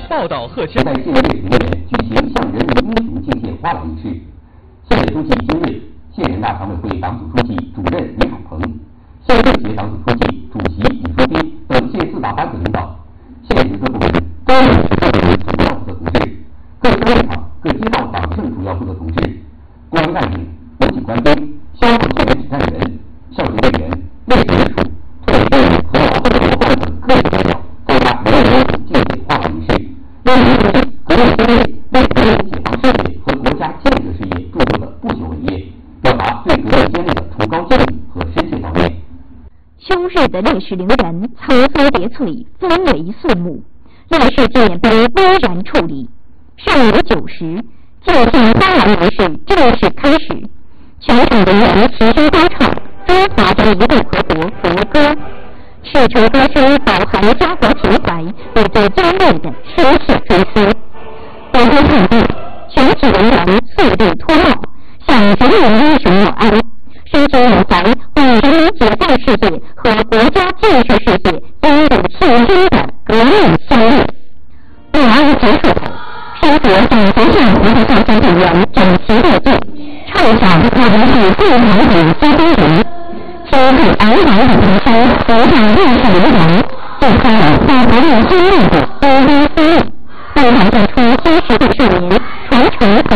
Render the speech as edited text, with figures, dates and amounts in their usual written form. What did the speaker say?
报道贺谦。 在县委人员举行向人民英雄敬献花篮仪式，县委书记金瑞、县人大常委会党组书记、主任李海鹏、县政协党组书记、主席李书斌等县四大班子领导，县直各部门、专业职责部门主要负责同志，各分会场、各街道党政主要负责同志，公安干警、武警官兵、消防救援指战员、校学队员、卫生署、退伍兵和劳动伙伴等各界代表参加人民英雄敬献花篮仪式，为人民革命先烈为国民解放事业和国家建设事业注入了不朽伟业，表达对革命先烈的崇高敬意和深切悼念。 秋日的烈士陵园层层叠翠，氛围肃穆，烈士纪念碑巍然矗立。上午9时，敬献花篮仪式正式开始，全场人员齐声高唱中华人民共和国国歌，赤诚歌声饱含家国情怀，有着坚韧的深切追思。本天场地，全体人员肃立脱帽，向人民英雄默哀，深情缅怀为人民解放事业和国家建设事业英勇献身的革命先烈。默哀结束后，身着党服上活动造型队员整齐列队，唱响我们是共产党嘉宾人，亲历昂扬的名声，回荡烈士陵园，震撼了大革命先烈的巍巍思路，并展现出新时代少年